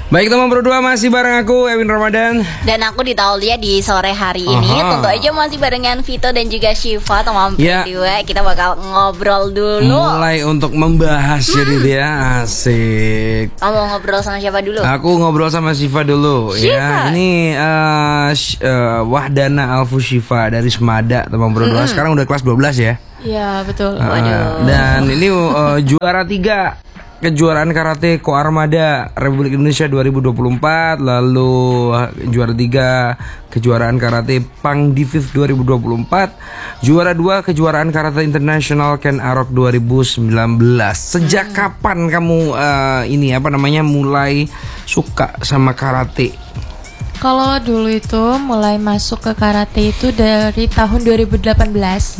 Baik teman berdua, masih bareng aku Ewin Ramadan dan aku di Taulia di sore hari ini. Tentu aja masih barengan Vito dan juga Syifa teman berdua. Kita bakal ngobrol dulu. Mulai untuk membahas jadi dia asik. Kamu mau ngobrol sama siapa dulu? Aku ngobrol sama Syifa dulu. Syifa. Ya, ini Wahdana Alfu Syifa dari Semada teman berdua. Sekarang udah kelas 12 ya. Iya betul. Dan ini juara 3 kejuaraan karate Koarmada Republik Indonesia 2024. Lalu juara 3 kejuaraan karate Pang Diviv 2024. Juara 2 kejuaraan karate internasional Ken Arok 2019. Sejak kapan kamu mulai suka sama karate? Kalau dulu itu mulai masuk ke karate itu dari tahun 2018. 2018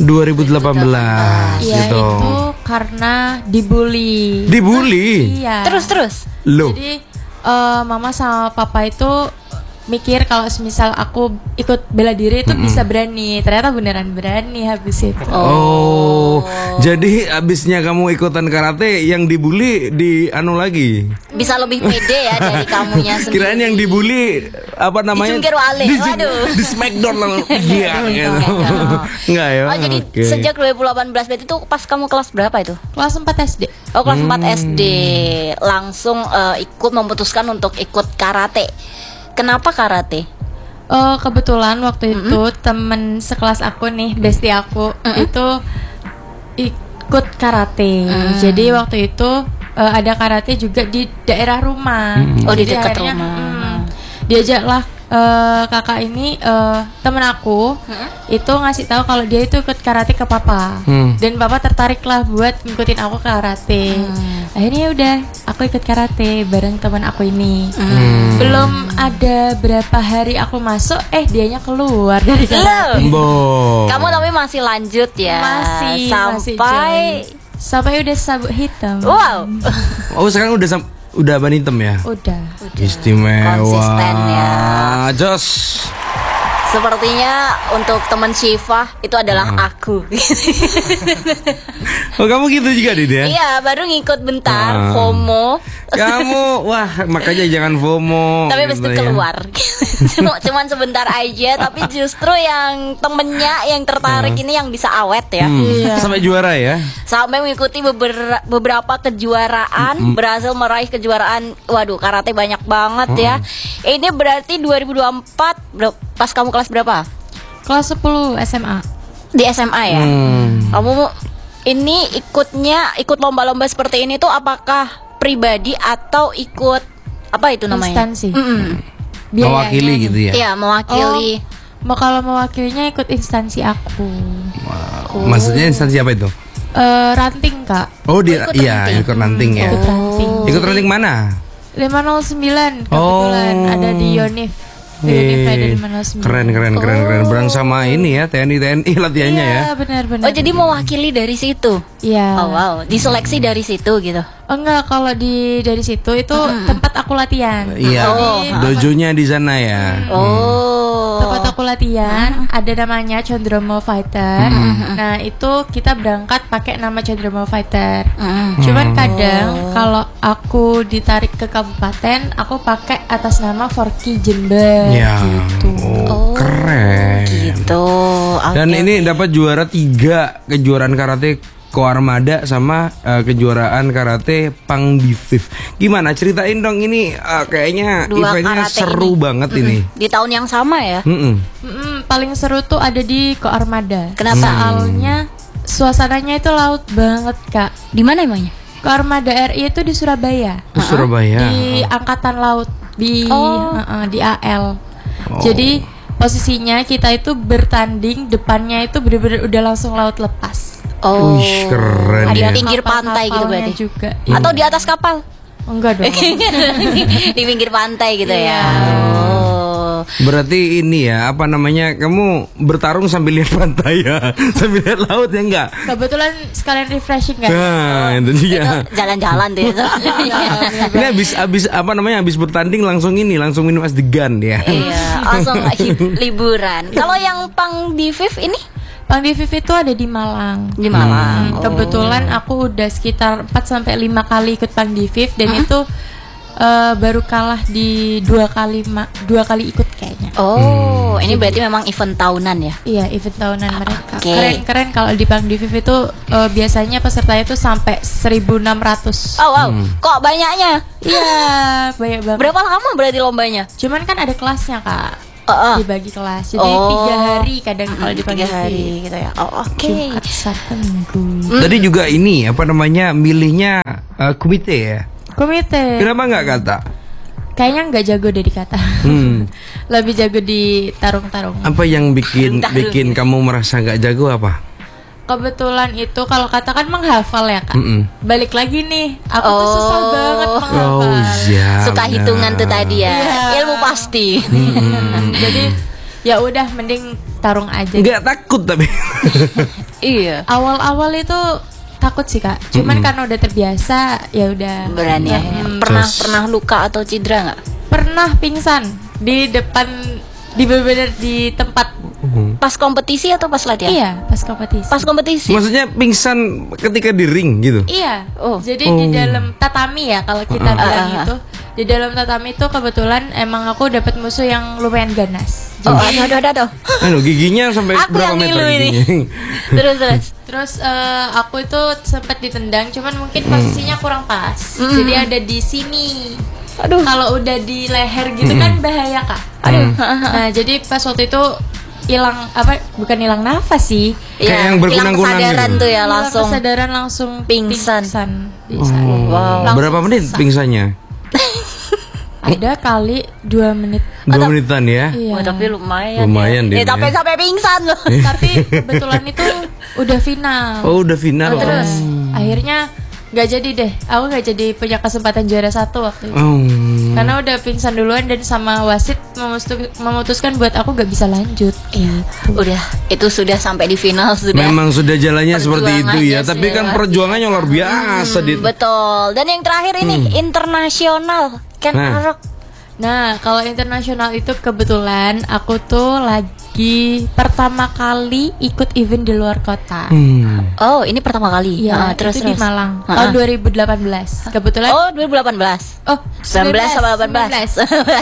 Iya, gitu. itu karena dibully. Dibully? Iya. Terus. Loh. Jadi mama sama papa itu mikir kalau semisal aku ikut bela diri itu bisa berani. Ternyata beneran berani habis itu. Oh, jadi abisnya kamu ikutan karate, yang dibully di anu lagi. Bisa lebih pede ya dari kamunya sendiri. Kirain yang dibully apa namanya? Dicungkir wale. Waduh. Di Smackdown langsung. Iya gitu. Enggak ya. Oh, jadi sejak 2018 berarti itu pas kamu kelas berapa itu? Kelas 4 SD. Oh, kelas 4 SD. Langsung ikut memutuskan untuk ikut karate. Kenapa karate? Kebetulan waktu itu temen sekelas aku nih, bestie aku itu ikut karate. Jadi waktu itu ada karate juga di daerah rumah. Oh, di jadi dekat akhirnya, rumah. Diajaklah kakak ini temen aku itu ngasih tahu kalau dia itu ikut karate ke papa. Dan papa tertarik lah buat ngikutin aku ke karate. Akhirnya udah aku ikut karate bareng teman aku ini. Belum ada berapa hari aku masuk, dianya keluar dari karate. Kamu tapi masih lanjut ya? Masih sampai udah sabuk hitam. Wow. Oh, sekarang udah ban hitam ya? Udah. Istimewa. Konsisten ya. Jos. Sepertinya untuk teman Syifa itu adalah aku. Oh, kamu gitu juga Did ya? Iya, baru ngikut bentar, FOMO. Kamu, wah makanya jangan FOMO. Tapi habis itu keluar. Cuman sebentar aja, tapi justru yang temennya yang tertarik ini yang bisa awet ya. Sampai juara ya? Sampai mengikuti beberapa kejuaraan, berhasil meraih kejuaraan. Waduh, karate banyak banget ya. Ini berarti 2024 pas kamu kelas berapa? Kelas 10 SMA. Di SMA ya? Kamu ini ikut lomba-lomba seperti ini tuh apakah pribadi atau ikut apa itu namanya? Instansi. Mewakili gitu ya? Iya, mewakili. Kalau mewakilinya ikut instansi aku. Maksudnya instansi apa itu? Ranting, Kak. Oh, ikut ranting ya. Ikut ranting mana? 509 kebetulan ada di Yonif. Keren. Berang sama ini ya, TNI latihannya ya. Iya, benar. Oh, jadi mewakili dari situ. Iya. Oh, wow, diseleksi dari situ gitu. Enggak, kalau dari situ itu tempat aku latihan. Iya. Dojonya di sana ya. Tempat aku latihan ada namanya Condromo Fighter. Nah, itu kita berangkat pakai nama Condromo Fighter. Cuman kadang kalau aku ditarik ke kabupaten, aku pakai atas nama Forky Jember. Ya. Gitu. Keren. Gitu. Dan ini dapat juara 3 kejuaraan karate Koarmada sama kejuaraan karate Pang Diviv. Gimana, ceritain dong ini, kayaknya eventnya seru banget ini. Di tahun yang sama ya? Paling seru tuh ada di Koarmada. Kenapa? Soalnya suasananya itu laut banget, Kak. Di mana emangnya? Koarmada RI itu di Surabaya. Surabaya. Di Angkatan Laut di AL. Jadi posisinya kita itu bertanding, depannya itu benar-benar udah langsung laut lepas. Oh, keren di ya. pinggir pantai gitu berarti juga. Atau di atas kapal? Enggak dong. Di pinggir pantai gitu ya. Berarti ini ya, apa namanya, kamu bertarung sambil lihat pantai ya, sambil lihat laut ya enggak? Kebetulan sekalian refreshing kan. Nah, itu dia. Jalan-jalan deh itu. Ini habis bertanding langsung minum es degan ya. Iya, langsung liburan. Kalau yang Pang Diviv ini? Pang Diviv itu ada di Malang. Di Malang. Kebetulan aku udah sekitar 4-5 kali ikut Pang Diviv dan itu baru kalah di dua kali ikut kayaknya. Oh, ini berarti memang event tahunan ya? Iya, event tahunan mereka. Oke. Keren kalau di Pang Diviv itu biasanya pesertanya itu sampai 1.600. Oh wow, kok banyaknya? Iya, banyak banget. Berapa lama berarti lombanya? Cuman kan ada kelasnya, Kak. Dibagi kelas. Jadi 3 hari kadang kalau di Pang 3 Diviv. hari gitu ya. Oh, oke. Jumat, Sabtu, Minggu. Tadi juga ini apa namanya milihnya komite ya. Komite. Kenapa nggak kata? Kayaknya nggak jago deh di kata. Lebih jago di tarung-tarung. Apa yang bikin kamu merasa nggak jago apa? Kebetulan itu kalau katakan menghafal ya, Kak. Balik lagi nih, aku tuh susah banget menghafal. Oh iya. Suka benar. hitungan tuh tadi ya. Iya. Ilmu pasti. Jadi ya udah mending tarung aja. Nggak takut tapi. Iya. Awal-awal itu takut sih, Kak. Cuman karena udah terbiasa ya udah Berani ya. Pernah luka atau cedera nggak? Pernah pingsan di depan di bener-bener di tempat. Pas kompetisi atau pas latihan? Iya, pas kompetisi. Pas kompetisi. Maksudnya pingsan ketika di ring gitu. Iya. Oh. Jadi di dalam tatami ya kalau kita bilang itu. Di dalam tatami itu kebetulan emang aku dapat musuh yang lumayan ganas. Oh, aduh. Anu giginya sampai Aku berapa yang meter ngilu ini. giginya? Terus aku itu sempat ditendang, cuman mungkin posisinya kurang pas. Jadi ada di sini. Aduh. Kalau udah di leher gitu kan bahaya, Kak. Aduh. Nah, jadi pas waktu itu bukan hilang nafas sih. Kayak yang berkunang-kunang hilang kesadaran gitu. tuh ya Hilang langsung. kesadaran langsung Pingsan. Oh, berapa menit pingsannya? Ada kali 2 menit. 2 menitan ya. Iya. Wah, tapi lumayan. Lumayan ya. deh, Tapi ya. sampai pingsan loh. Tapi kebetulan itu udah final. Oh, udah final. Terus akhirnya nggak jadi deh. Aku nggak jadi punya kesempatan juara 1 waktu itu. Oh. Karena udah pingsan duluan dan sama wasit memutuskan buat aku nggak bisa lanjut. Iya. Udah, itu sudah sampai di final sudah. Memang sudah jalannya seperti itu ya. Perjuangannya Tapi kan sudah perjuangannya luar biasa Dit. Betul. Dan yang terakhir ini internasional. Kan Nah. Nah, kalau internasional itu kebetulan aku tuh lagi pertama kali ikut event di luar kota. Oh, ini pertama kali. Iya, terus itu di Malang tahun 2018. Kebetulan Oh, 2018. Oh, 19 sama 18.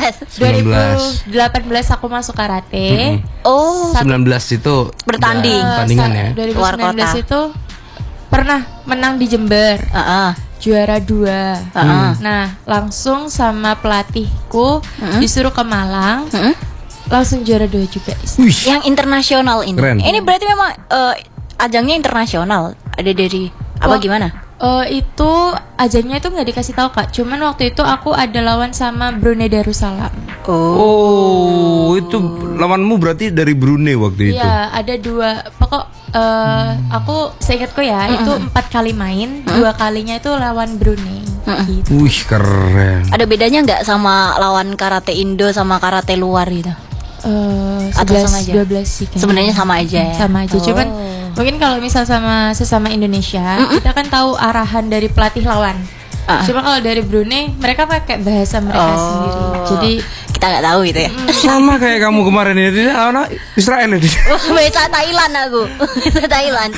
2018 aku masuk karate. Oh, 19 itu bertanding. pertandingan ya. 2019 Luar kota. itu pernah menang di Jember. Juara 2. Nah, langsung sama pelatihku disuruh ke Malang. Langsung juara 2 juga. Yang internasional ini. Keren. Ini berarti memang ajangnya internasional. Ada dari apa gimana? Itu ajangnya itu nggak dikasih tahu, Kak. Cuman waktu itu aku ada lawan sama Brunei Darussalam. Oh, itu lawanmu berarti dari Brunei waktu itu. Iya, ada 2. Pokok aku seingatku ya, itu 4 kali main, 2 kalinya itu lawan Brunei. Gitu. Wih, keren. Ada bedanya nggak sama lawan karate Indo sama karate luar gitu? Atau sama aja? 12 sih kayaknya. Sebenarnya sama aja ya. Sama aja. Cuman mungkin kalau misal sama sesama Indonesia, kita kan tahu arahan dari pelatih lawan. Cuma kalau dari Brunei mereka pakai bahasa mereka sendiri. Jadi kita nggak tahu gitu ya. Sama kayak kamu kemarin ini anak Israel ini. Bahasa Thailand aku. Bahasa Thailand.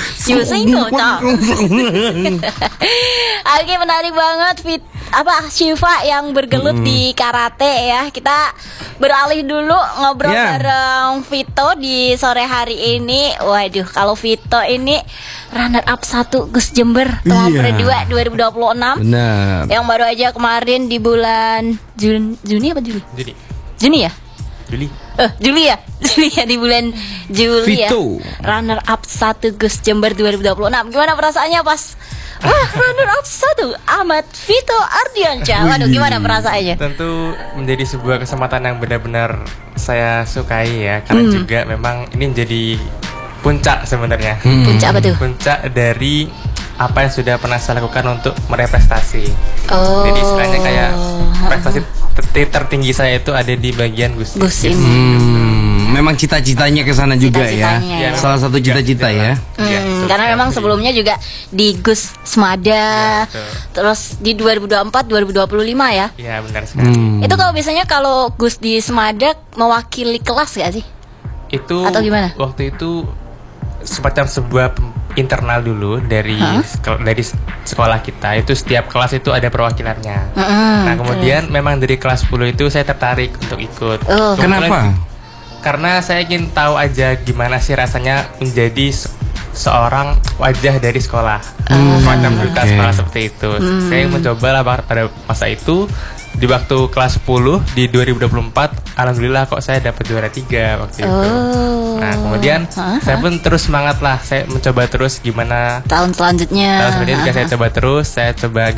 Oke, menarik banget Syifa yang bergelut di karate ya. Kita beralih dulu ngobrol bareng Vito di sore hari ini. Waduh, kalau Vito ini runner up 1 Gus Jember tahun 2026. Benar. Yang baru aja kemarin di bulan Juni apa Juli? Juni ya? Juli ya? Juli ya, di bulan Juli Vito. ya. Runner up 1 Gus Jember 2026. Gimana perasaannya pas runner up 1 Ahmad Vito Ardiansyah? Waduh, gimana perasaannya? Tentu menjadi sebuah kesempatan yang benar-benar saya sukai ya. Karena juga memang ini menjadi puncak sebenarnya. Puncak apa tuh? Puncak dari apa yang sudah pernah saya lakukan untuk meraih prestasi. Jadi istilahnya kayak prestasi tertinggi saya itu ada di bagian Gus ini. Memang cita-citanya ke sana juga ya. Salah satu cita-cita ya. Karena memang sebelumnya juga di Gus Smada, terus di 2024 2025 ya. Iya, benar sekali. Itu kalau biasanya kalau Gus di Smada mewakili kelas gak sih? Itu atau gimana? Waktu itu semacam sebuah internal dulu dari sekolah kita itu setiap kelas itu ada perwakilannya. Nah kemudian memang dari kelas 10 itu saya tertarik untuk ikut. Kenapa? Karena saya ingin tahu aja gimana sih rasanya menjadi seorang wajah dari sekolah, macam duta sekolah seperti itu. Saya mencoba lah pada masa itu. Di waktu kelas 10 di 2024, alhamdulillah kok saya dapat juara 3 waktu itu. Nah kemudian saya pun terus semangat lah, saya mencoba terus gimana tahun selanjutnya. Tahun selanjutnya saya coba terus, saya coba